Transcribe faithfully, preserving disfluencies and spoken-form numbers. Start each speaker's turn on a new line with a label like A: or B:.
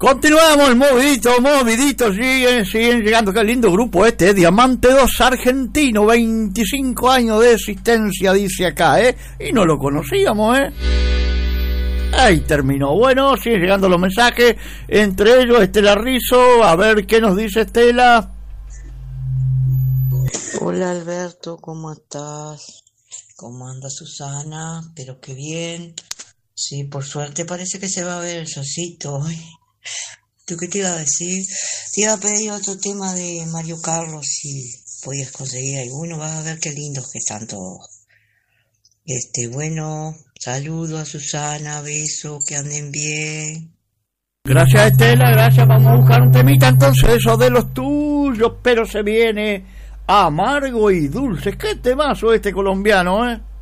A: Continuamos, movidito, movidito, siguen, siguen llegando, qué lindo grupo este, ¿eh? Diamante dos argentino, veinticinco años de existencia, dice acá, ¿eh? Y no lo conocíamos, ¿eh? Ahí terminó. Bueno, siguen llegando los mensajes, entre ellos Estela Rizzo, a ver qué nos dice Estela.
B: Hola Alberto, ¿cómo estás? ¿Cómo anda Susana? Pero qué bien. Sí, por suerte parece que se va a ver el solcito hoy. ¿Tú qué te iba a decir? Te iba a pedir otro tema de Mario Carlos, si podías conseguir alguno. Vas a ver qué lindos que están todos. Este, bueno, saludo a Susana, beso, que anden bien.
A: Gracias Estela, gracias. Vamos a buscar un temita entonces, eso de los tuyos, pero se viene amargo y dulce. Qué temazo este colombiano, ¿eh?